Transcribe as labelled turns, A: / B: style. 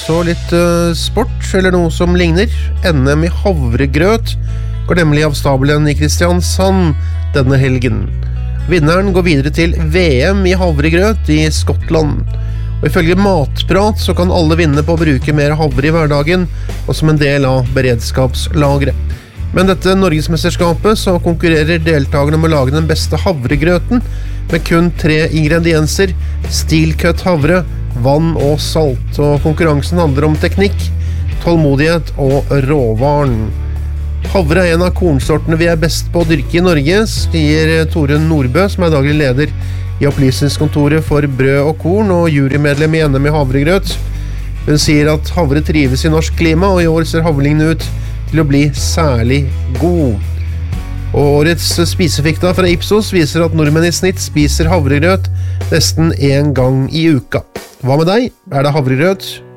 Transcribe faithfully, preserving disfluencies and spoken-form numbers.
A: Så litt uh, sport, eller noe som ligner. N M i havregrøt går nemlig av stabelen i Kristiansand denne helgen. Vinneren går videre til V M i havregrøt i Skottland. Og ifølge Matprat så kan alle vinne på å bruke mer havre i hverdagen, og som en del av beredskapslagret. Men dette Norgesmesterskapet så konkurrerer deltakerne med å lage den beste havregrøten, med kun tre ingredienser: stilcut havre, vann og salt. Og konkurransen handler om teknikk, tålmodighet og råvaren. Havre er en av kornsortene vi er best på å dyrke i Norge, sier Tore Nordbø, som er daglig leder i opplysningskontoret for brød og korn og jurymedlem i N M i havregrøt. Hun sier at havre trives i norsk klima, og i år ser havlingen ut til å bli særlig god. Og årets spisefikta fra Ipsos viser at nordmenn i snitt spiser havregrøt nesten en gang i uka. Hva med deg? Er det havregrøt